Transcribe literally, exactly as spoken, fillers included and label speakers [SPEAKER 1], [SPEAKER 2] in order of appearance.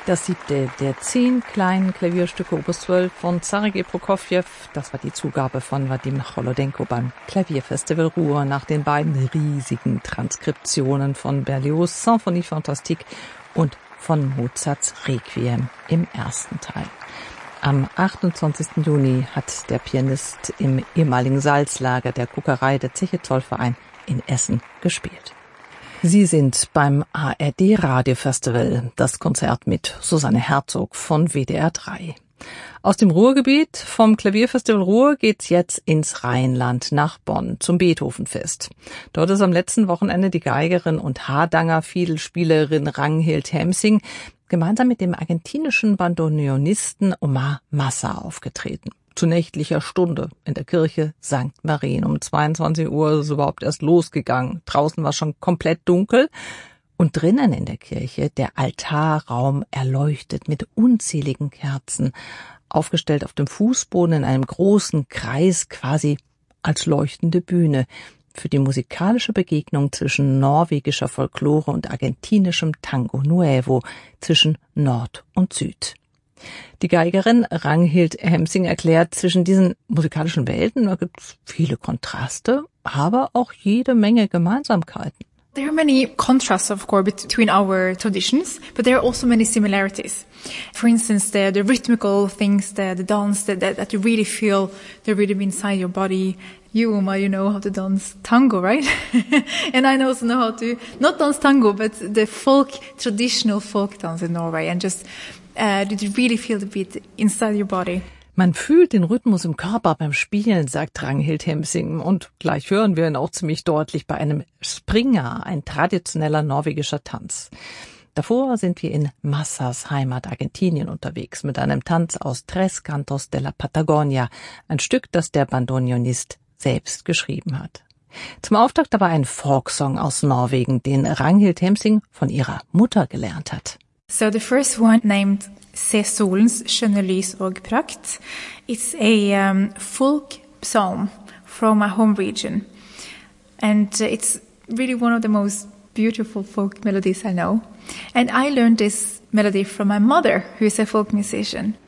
[SPEAKER 1] Das siebte der zehn kleinen Klavierstücke Opus zwölf von Sergei Prokofjew, das war die Zugabe von Wadim Cholodenko beim Klavierfestival Ruhr nach den beiden riesigen Transkriptionen von Berlioz' Symphonie Fantastique und von Mozarts Requiem im ersten Teil. Am achtundzwanzigsten Juni hat der Pianist im ehemaligen Salzlager der Kuckerei der Zeche Zollverein in Essen gespielt. Sie sind beim A R D Radiofestival, das Konzert mit Susanne Herzog von W D R drei. Aus dem Ruhrgebiet vom Klavierfestival Ruhr geht's jetzt ins Rheinland nach Bonn zum Beethovenfest. Dort ist am letzten Wochenende die Geigerin und Hardanger Fiedelspielerin Ragnhild Hemsing gemeinsam mit dem argentinischen Bandoneonisten Omar Massa aufgetreten. Zu nächtlicher Stunde in der Kirche Sankt Marien. Um zweiundzwanzig Uhr ist es überhaupt erst losgegangen. Draußen war schon komplett dunkel. Und drinnen in der Kirche der Altarraum erleuchtet mit unzähligen Kerzen, aufgestellt auf dem Fußboden in einem großen Kreis, quasi als leuchtende Bühne für die musikalische Begegnung zwischen norwegischer Folklore und argentinischem Tango Nuevo, zwischen Nord und Süd. Die Geigerin Ragnhild Hemsing erklärt, zwischen diesen musikalischen Welten da gibt es viele Kontraste, aber auch jede Menge Gemeinsamkeiten.
[SPEAKER 2] There are many contrasts, of course, between our traditions, but there are also many similarities. For instance, the, the rhythmical things, the, the dance that, that, that you really feel the rhythm inside your body. You, Uma, you know how to dance tango, right? And I also know how to, not dance tango, but the folk, traditional folk dance in Norway. And just, uh, did you really feel the beat inside your body?
[SPEAKER 1] Man fühlt den Rhythmus im Körper beim Spielen, sagt Ragnhild Hemsing. Und gleich hören wir ihn auch ziemlich deutlich bei einem Springer, ein traditioneller norwegischer Tanz. Davor sind wir in Massas Heimat Argentinien unterwegs mit einem Tanz aus Tres Cantos de la Patagonia, ein Stück, das der Bandoneonist selbst geschrieben hat. Zum Auftakt aber ein Folksong aus Norwegen, den Ragnhild Hemsing von ihrer Mutter gelernt hat.
[SPEAKER 2] So the first one, named Se solens skjønne lys og prakt. It's a um, folk psalm from my home region. And uh, it's really one of the most beautiful folk melodies I know. And I learned this melody from my mother, who is a folk musician.